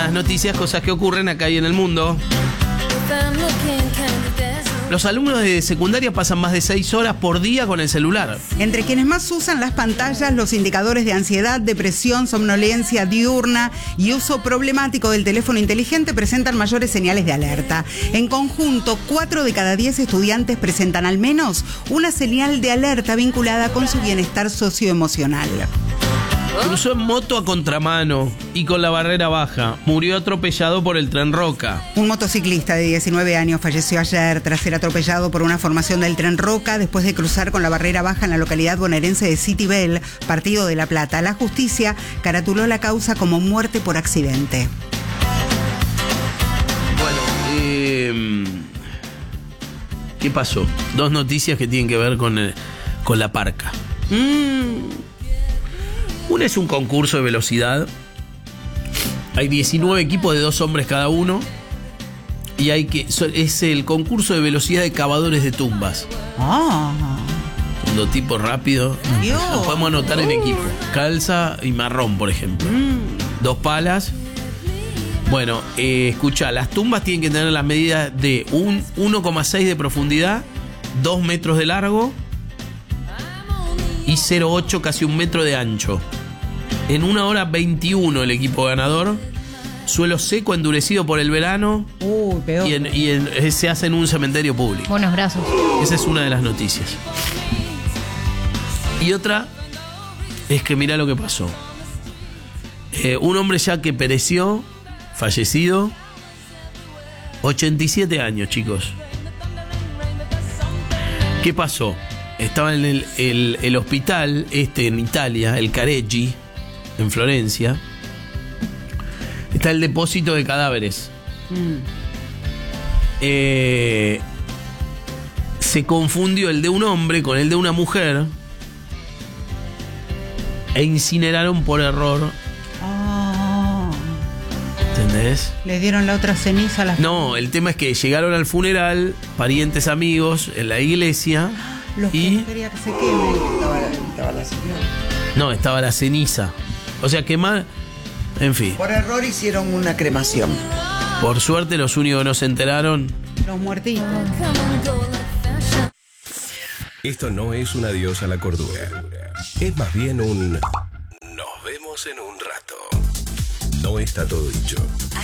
algunas noticias, cosas que ocurren acá y en el mundo. Los alumnos de secundaria pasan más de 6 horas por día con el celular. Entre quienes más usan las pantallas, los indicadores de ansiedad, depresión, somnolencia diurna y uso problemático del teléfono inteligente presentan mayores señales de alerta. En conjunto, 4 de cada 10 estudiantes presentan al menos una señal de alerta vinculada con su bienestar socioemocional. Cruzó en moto a contramano y con la barrera baja. Murió atropellado por el tren Roca. Un motociclista de 19 años falleció ayer tras ser atropellado por una formación del tren Roca después de cruzar con la barrera baja en la localidad bonaerense de Citibel, partido de La Plata. La justicia caratuló la causa como muerte por accidente. Bueno, ¿qué pasó? 2 noticias que tienen que ver con la parca. Una es un concurso de velocidad. Hay 19 equipos de 2 hombres cada uno. Y es el concurso de velocidad de cavadores de tumbas. Un tipo rápido. Dios. Lo podemos anotar en equipo. Calza y marrón, por ejemplo. 2 palas. Bueno, escuchá, las tumbas tienen que tener las medidas de 1,6 de profundidad, 2 metros de largo y 0,8, casi 1 metro de ancho. En 1 hora 21 el equipo ganador. Suelo seco, endurecido por el verano. Peor. Y se hace en un cementerio público. Buenos brazos. Esa es una de las noticias. Y otra es que mirá lo que pasó. Un hombre ya que pereció, fallecido, 87 años, chicos. ¿Qué pasó? Estaba en el hospital en Italia, el Careggi, en Florencia. Está el depósito de cadáveres. Se confundió el de un hombre con el de una mujer e incineraron por error. ¿Entendés? Le dieron la otra ceniza a las... No, el tema es que llegaron al funeral, parientes, amigos, en la iglesia. Los que no quería que se queme. Estaba la señora. No, estaba la ceniza. O sea, quemar. En fin. Por error hicieron una cremación. Por suerte, los únicos que no se enteraron. Los muertitos. Esto no es un adiós a la cordura. Es más bien un... Nos vemos en un rato. No está todo dicho.